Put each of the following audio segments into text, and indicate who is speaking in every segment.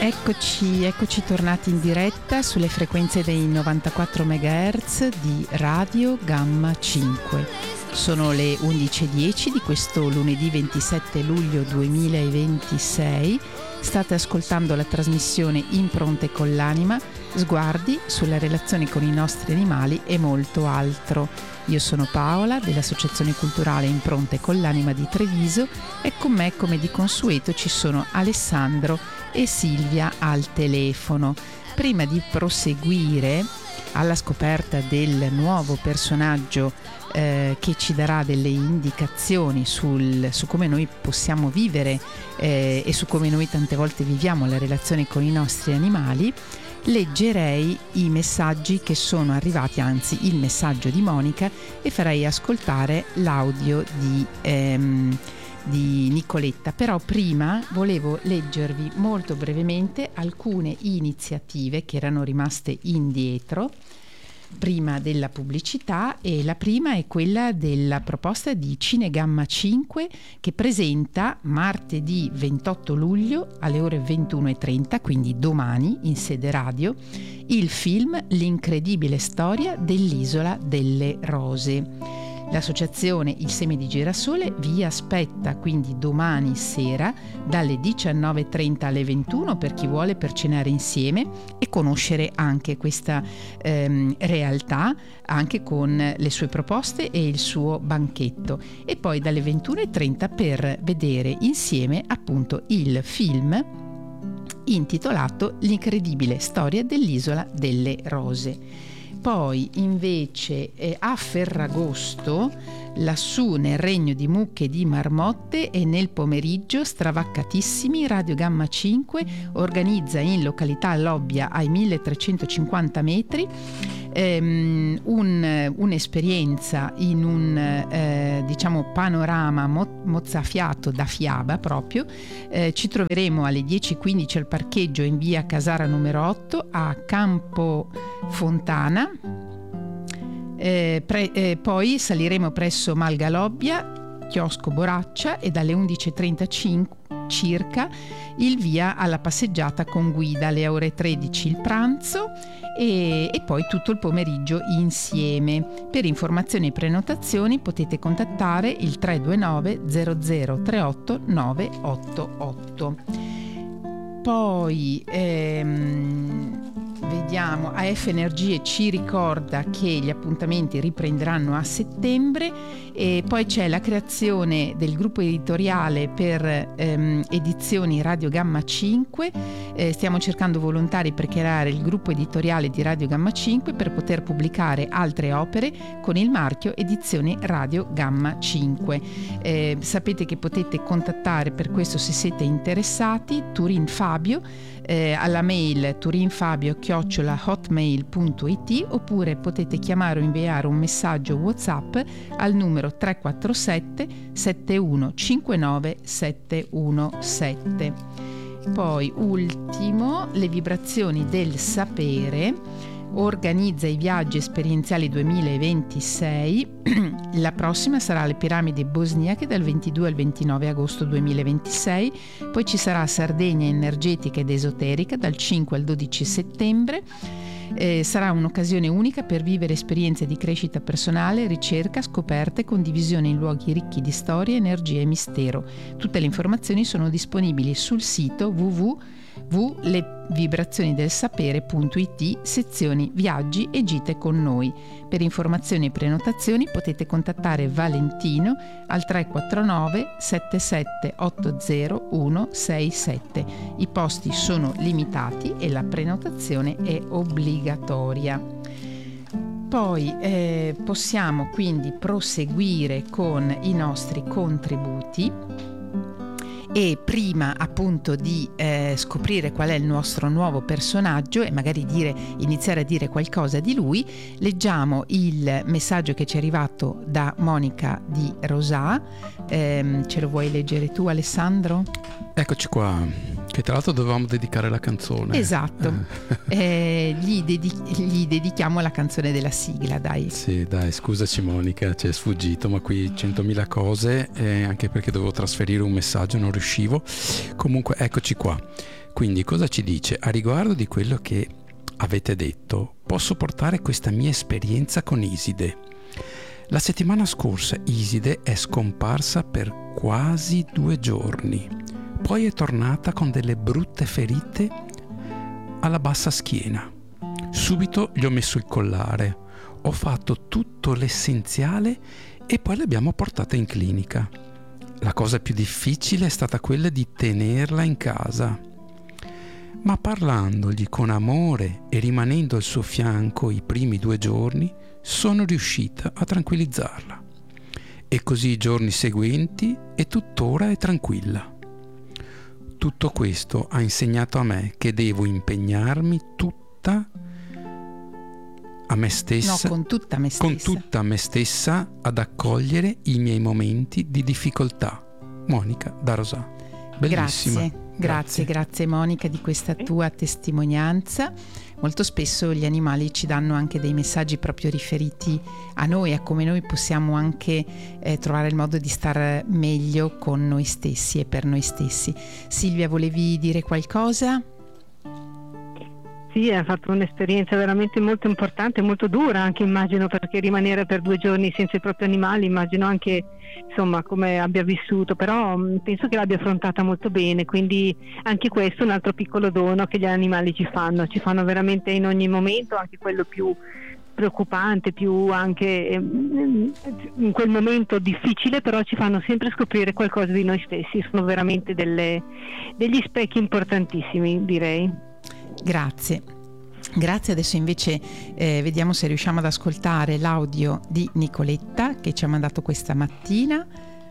Speaker 1: Eccoci tornati in diretta sulle frequenze dei 94 MHz di Radio Gamma 5. Sono le 11:10 di questo lunedì 27 luglio 2026. State ascoltando la trasmissione Impronte con l'anima, sguardi sulla relazione con i nostri animali e molto altro. Io sono Paola dell'Associazione Culturale Impronte con l'anima di Treviso e con me, come di consueto, ci sono Alessandro e Silvia al telefono. Prima di proseguire alla scoperta del nuovo personaggio che ci darà delle indicazioni su come noi possiamo vivere e su come noi tante volte viviamo la relazione con i nostri animali, leggerei i messaggi che sono arrivati, anzi il messaggio di Monica, e farei ascoltare l'audio di Nicoletta. Però prima volevo leggervi molto brevemente alcune iniziative che erano rimaste indietro prima della pubblicità, e la prima è quella della proposta di Cinegamma 5 che presenta martedì 28 luglio alle ore 21:30, quindi domani in sede radio, il film L'incredibile storia dell'Isola delle Rose. L'associazione Il Seme di Girasole vi aspetta quindi domani sera dalle 19:30 alle 21 per chi vuole, per cenare insieme e conoscere anche questa realtà, anche con le sue proposte e il suo banchetto, e poi dalle 21:30 per vedere insieme appunto il film intitolato L'incredibile storia dell'Isola delle Rose. Poi invece a Ferragosto, lassù nel regno di mucche e di marmotte, e nel pomeriggio stravaccatissimi, Radio Gamma 5 organizza in località Lobbia ai 1350 metri un'esperienza in un diciamo panorama mozzafiato da fiaba proprio. Ci troveremo alle 10:15 al parcheggio in via Casara numero 8 a Campo Fontana. Poi saliremo presso Malga Lobbia, chiosco Boraccia, e dalle 11:35 circa il via alla passeggiata con guida, alle ore 13 il pranzo e poi tutto il pomeriggio insieme. Per informazioni e prenotazioni potete contattare il 329 0038 988. Poi vediamo, AF Energie ci ricorda che gli appuntamenti riprenderanno a settembre, e poi c'è la creazione del gruppo editoriale per edizioni Radio Gamma 5. Stiamo cercando volontari per creare il gruppo editoriale di Radio Gamma 5 per poter pubblicare altre opere con il marchio Edizioni Radio Gamma 5. Sapete che potete contattare per questo, se siete interessati, Turin Fabio alla mail turinfabio@hotmail.it, oppure potete chiamare o inviare un messaggio WhatsApp al numero 347 7159 717. Poi ultimo, le vibrazioni del sapere organizza i viaggi esperienziali 2026. La prossima sarà alle piramidi bosniache dal 22 al 29 agosto 2026, poi ci sarà Sardegna energetica ed esoterica dal 5 al 12 settembre. Sarà un'occasione unica per vivere esperienze di crescita personale, ricerca, scoperte, condivisione in luoghi ricchi di storia, energia e mistero. Tutte le informazioni sono disponibili sul sito www.levibrazioniDelSapere.it, sezioni viaggi e gite con noi. Per informazioni e prenotazioni potete contattare Valentino al 349 7780 167. I posti sono limitati e la prenotazione è obbligatoria. Poi possiamo quindi proseguire con i nostri contributi. E prima appunto di scoprire qual è il nostro nuovo personaggio e magari iniziare a dire qualcosa di lui, leggiamo il messaggio che ci è arrivato da Monica di Rosà. Ce lo vuoi leggere tu, Alessandro?
Speaker 2: Eccoci qua, che tra l'altro dovevamo dedicare la canzone.
Speaker 1: Esatto. Gli dedichiamo la canzone della sigla, dai.
Speaker 2: Sì, dai, scusaci Monica, ci è sfuggito, ma qui 100.000 cose, anche perché dovevo trasferire un messaggio, non riuscivo. Comunque eccoci qua. Quindi cosa ci dice? A riguardo di quello che avete detto, posso portare questa mia esperienza con Iside. La settimana scorsa Iside è scomparsa per quasi 2 giorni, poi è tornata con delle brutte ferite alla bassa schiena. Subito gli ho messo il collare, ho fatto tutto l'essenziale e poi l'abbiamo portata in clinica. La cosa più difficile è stata quella di tenerla in casa, ma parlandogli con amore e rimanendo al suo fianco i primi 2 giorni sono riuscita a tranquillizzarla. E così i giorni seguenti e tuttora è tranquilla. Tutto questo ha insegnato a me che devo impegnarmi tutta a me stessa,
Speaker 1: con tutta me stessa
Speaker 2: ad accogliere i miei momenti di difficoltà. Monica da Rosà. Bellissima.
Speaker 1: Grazie Monica di questa tua testimonianza. Molto spesso gli animali ci danno anche dei messaggi proprio riferiti a noi, a come noi possiamo anche trovare il modo di stare meglio con noi stessi e per noi stessi. Silvia, volevi dire qualcosa?
Speaker 3: Sì, ha fatto un'esperienza veramente molto importante, molto dura anche, immagino, perché rimanere per 2 giorni senza i propri animali, immagino anche insomma come abbia vissuto, però penso che l'abbia affrontata molto bene, quindi anche questo è un altro piccolo dono che gli animali ci fanno veramente in ogni momento, anche quello più preoccupante, più anche in quel momento difficile, però ci fanno sempre scoprire qualcosa di noi stessi, sono veramente degli specchi importantissimi, direi.
Speaker 1: Grazie, adesso invece vediamo se riusciamo ad ascoltare l'audio di Nicoletta che ci ha mandato questa mattina.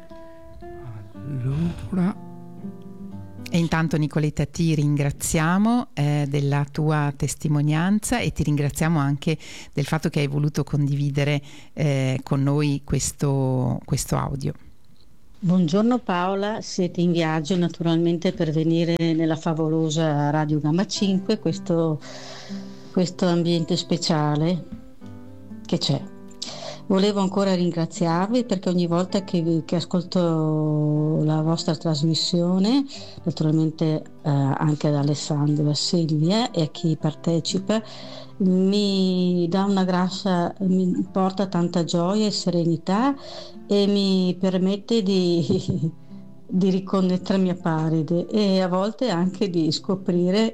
Speaker 2: Allora.
Speaker 1: E intanto Nicoletta ti ringraziamo della tua testimonianza e ti ringraziamo anche del fatto che hai voluto condividere con noi questo audio.
Speaker 4: Buongiorno Paola, siete in viaggio naturalmente per venire nella favolosa Radio Gamma 5, questo ambiente speciale che c'è. Volevo ancora ringraziarvi perché ogni volta che ascolto la vostra trasmissione, naturalmente anche ad Alessandro e a Silvia e a chi partecipa, mi porta tanta gioia e serenità e mi permette di riconnettermi a Paride e a volte anche di scoprire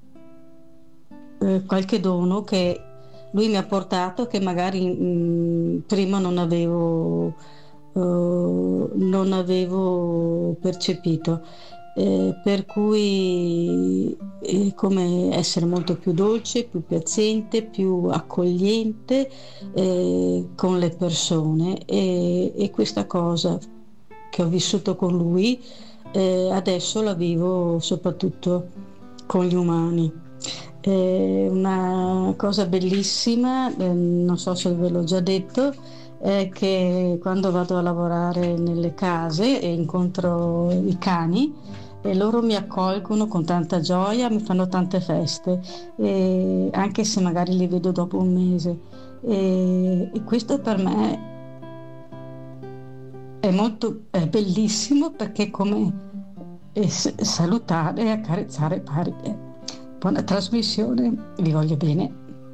Speaker 4: qualche dono che lui mi ha portato che magari prima non avevo percepito, per cui è come essere molto più dolce, più paziente, più accogliente con le persone e questa cosa che ho vissuto con lui adesso la vivo soprattutto con gli umani. Una cosa bellissima, non so se ve l'ho già detto, è che quando vado a lavorare nelle case e incontro i cani e loro mi accolgono con tanta gioia, mi fanno tante feste, anche se magari li vedo dopo un mese e questo per me è bellissimo perché è come salutare e accarezzare Paride. Buona trasmissione, vi voglio bene.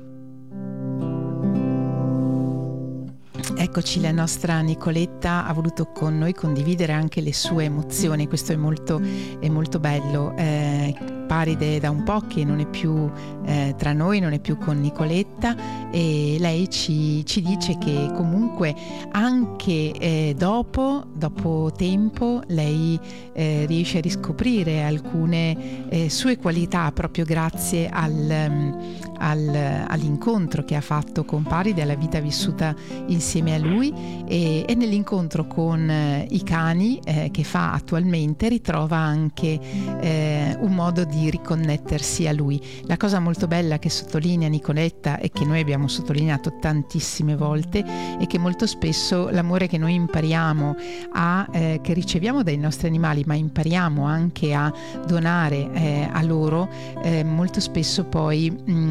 Speaker 1: Eccoci, la nostra Nicoletta ha voluto con noi condividere anche le sue emozioni, questo è molto bello. Paride da un po' che non è più tra noi, non è più con Nicoletta e lei ci dice che comunque anche dopo tempo lei riesce a riscoprire alcune sue qualità proprio grazie all'incontro che ha fatto con Paride, alla vita vissuta insieme a lui e nell'incontro con i cani che fa attualmente ritrova anche un modo di riconnettersi a lui. La cosa molto bella che sottolinea Nicoletta e che noi abbiamo sottolineato tantissime volte è che molto spesso l'amore che noi impariamo che riceviamo dai nostri animali ma impariamo anche a donare a loro, molto spesso poi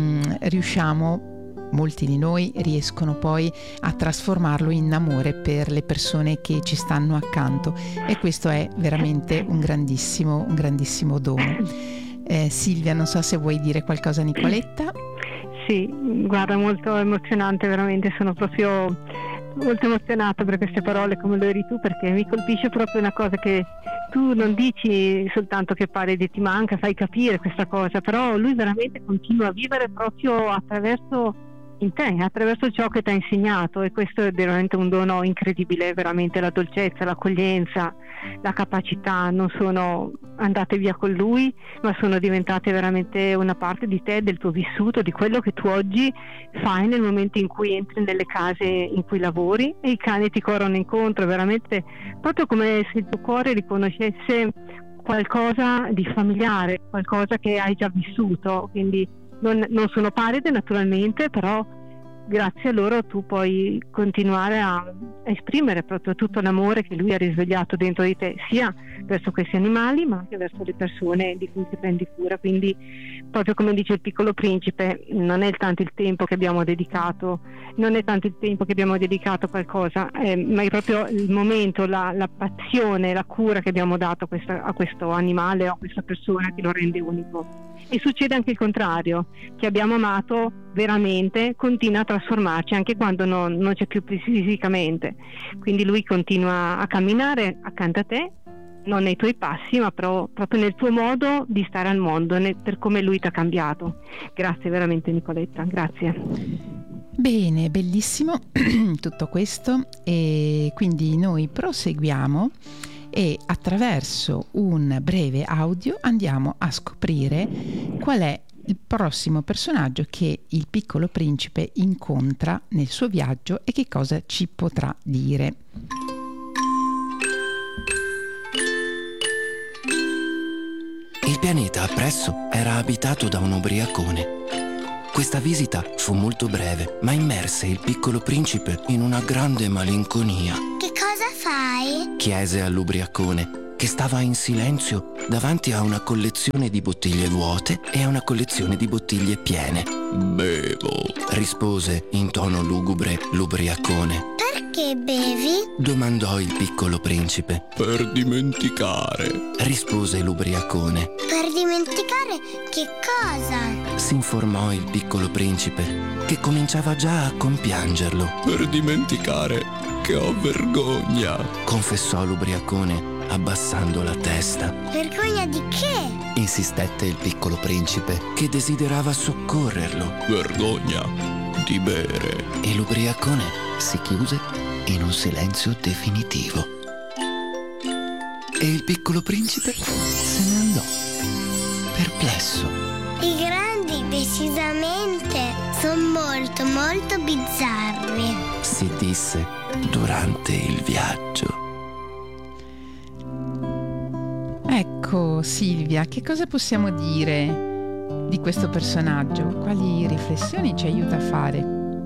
Speaker 1: molti di noi riescono poi a trasformarlo in amore per le persone che ci stanno accanto e questo è veramente un grandissimo dono. Silvia, non so se vuoi dire qualcosa a Nicoletta.
Speaker 3: Sì, guarda, molto emozionante, veramente sono proprio molto emozionata per queste parole, come lo eri tu, perché mi colpisce proprio una cosa che tu non dici soltanto che parli di ti manca, fai capire questa cosa, però lui veramente continua a vivere proprio attraverso in te, attraverso ciò che ti ha insegnato, e questo è veramente un dono incredibile, veramente la dolcezza, l'accoglienza, la capacità non sono andate via con lui, ma sono diventate veramente una parte di te, del tuo vissuto, di quello che tu oggi fai nel momento in cui entri nelle case in cui lavori e i cani ti corrono incontro, veramente proprio come se il tuo cuore riconoscesse qualcosa di familiare, qualcosa che hai già vissuto, quindi non sono paride naturalmente, però grazie a loro tu puoi continuare a esprimere proprio tutto l'amore che lui ha risvegliato dentro di te, sia verso questi animali ma anche verso le persone di cui ti prendi cura. Quindi proprio come dice il Piccolo Principe, non è tanto il tempo che abbiamo dedicato, a qualcosa, ma è proprio il momento, la passione, la cura che abbiamo dato a questo animale o a questa persona che lo rende unico. E succede anche il contrario, che abbiamo amato veramente continua a trasformarci anche quando non c'è più fisicamente, quindi lui continua a camminare accanto a te, non nei tuoi passi ma proprio nel tuo modo di stare al mondo, per come lui ti ha cambiato. Grazie veramente Nicoletta, grazie.
Speaker 1: Bene, bellissimo tutto questo, e quindi noi proseguiamo e attraverso un breve audio andiamo a scoprire qual è il prossimo personaggio che il Piccolo Principe incontra nel suo viaggio e che cosa ci potrà dire.
Speaker 5: Il pianeta appresso era abitato da un ubriacone. Questa visita fu molto breve, ma immerse il Piccolo Principe in una grande malinconia.
Speaker 6: Che cosa fai?
Speaker 5: Chiese all'ubriacone, che stava in silenzio davanti a una collezione di bottiglie vuote e a una collezione di bottiglie piene. Bevo, rispose in tono lugubre l'ubriacone.
Speaker 6: Perché bevi?
Speaker 5: Domandò il Piccolo Principe. Per dimenticare, rispose l'ubriacone.
Speaker 6: Per dimenticare che cosa?
Speaker 5: Si informò il Piccolo Principe, che cominciava già a compiangerlo. Per dimenticare che ho vergogna, confessò l'ubriacone abbassando la testa.
Speaker 6: Vergogna di che?
Speaker 5: Insistette il Piccolo Principe, che desiderava soccorrerlo. Vergogna di bere. E l'ubriacone si chiuse in un silenzio definitivo. E il Piccolo Principe se ne andò, perplesso.
Speaker 6: I grandi decisamente sono molto molto bizzarri,
Speaker 5: si disse durante il viaggio.
Speaker 1: Ecco Silvia, che cosa possiamo dire di questo personaggio? Quali riflessioni ci aiuta a fare?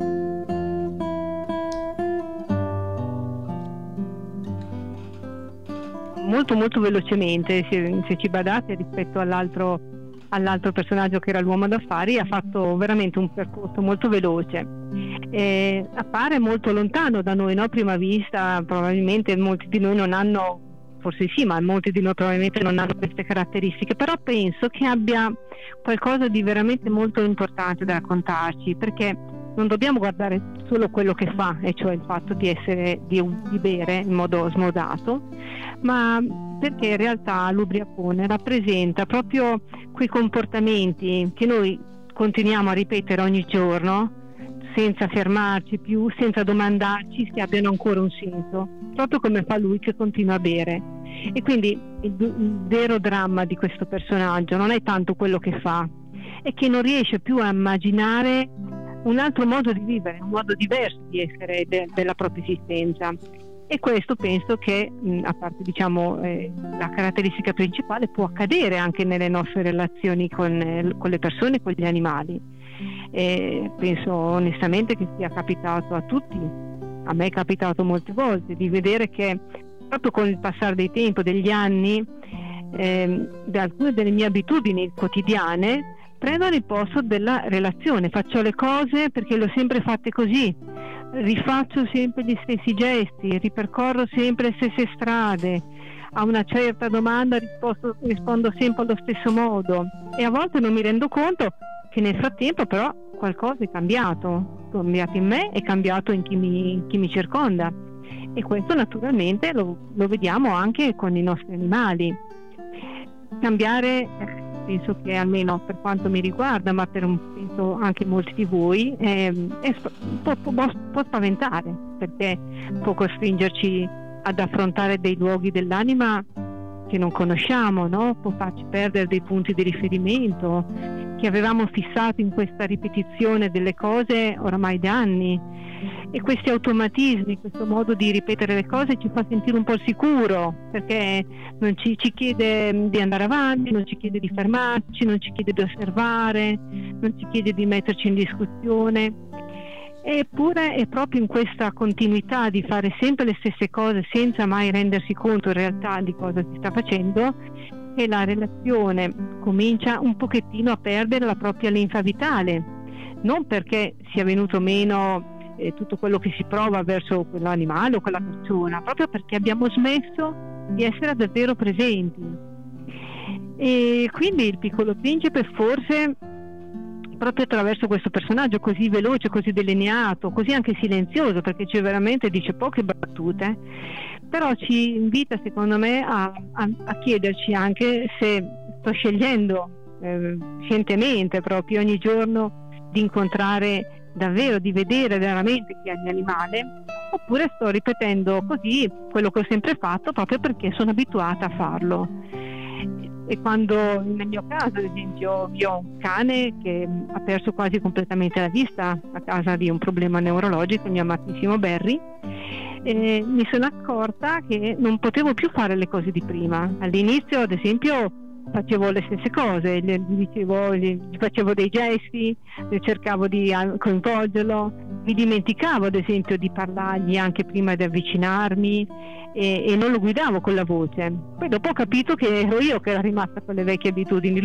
Speaker 3: Molto molto velocemente, se ci badate, rispetto all'altro personaggio che era l'uomo d'affari, ha fatto veramente un percorso molto veloce. Appare molto lontano da noi, no? A prima vista probabilmente molti di noi non hanno, forse sì, ma molti di noi probabilmente non hanno queste caratteristiche, però penso che abbia qualcosa di veramente molto importante da raccontarci, perché non dobbiamo guardare solo quello che fa, e cioè il fatto di bere in modo smodato, ma perché in realtà l'ubriacone rappresenta proprio quei comportamenti che noi continuiamo a ripetere ogni giorno senza fermarci più, senza domandarci se abbiano ancora un senso, proprio come fa lui che continua a bere. E quindi il vero dramma di questo personaggio non è tanto quello che fa, è che non riesce più a immaginare un altro modo di vivere, un modo diverso di essere della propria esistenza. E questo penso che, a parte la caratteristica principale, può accadere anche nelle nostre relazioni con le persone, con gli animali. E penso onestamente che sia capitato a tutti, a me è capitato molte volte, di vedere che proprio con il passare del tempo, degli anni, alcune delle mie abitudini quotidiane prendono il posto della relazione. Faccio le cose perché le ho sempre fatte così, rifaccio sempre gli stessi gesti, ripercorro sempre le stesse strade, a una certa domanda rispondo sempre allo stesso modo, e a volte non mi rendo conto che nel frattempo però qualcosa è cambiato in me, è cambiato in chi mi circonda, e questo naturalmente lo vediamo anche con i nostri animali. Cambiare, penso che almeno per quanto mi riguarda, ma penso anche molti di voi, può spaventare, perché può costringerci ad affrontare dei luoghi dell'anima che non conosciamo, no? Può farci perdere dei punti di riferimento che avevamo fissato in questa ripetizione delle cose oramai da anni, e questi automatismi, questo modo di ripetere le cose ci fa sentire un po' sicuro, perché non ci chiede di andare avanti, non ci chiede di fermarci, non ci chiede di osservare, non ci chiede di metterci in discussione. Eppure è proprio in questa continuità di fare sempre le stesse cose senza mai rendersi conto in realtà di cosa si sta facendo, che la relazione comincia un pochettino a perdere la propria linfa vitale, non perché sia venuto meno tutto quello che si prova verso quell'animale o quella persona, proprio perché abbiamo smesso di essere davvero presenti. E quindi il Piccolo Principe, forse proprio attraverso questo personaggio così veloce, così delineato, così anche silenzioso, perché veramente dice poche battute, però ci invita, secondo me, a chiederci anche se sto scegliendo scientemente proprio ogni giorno di incontrare davvero, di vedere veramente chi è il mio animale, oppure sto ripetendo così quello che ho sempre fatto proprio perché sono abituata a farlo. E quando, nel mio caso ad esempio, io ho un cane che ha perso quasi completamente la vista a causa di un problema neurologico, il mio amatissimo Barry, e mi sono accorta che non potevo più fare le cose di prima. All'inizio, ad esempio, facevo le stesse cose, gli facevo dei gesti, cercavo di coinvolgerlo, mi dimenticavo ad esempio di parlargli anche prima di avvicinarmi, e non lo guidavo con la voce. Poi dopo ho capito che ero io che era rimasta con le vecchie abitudini,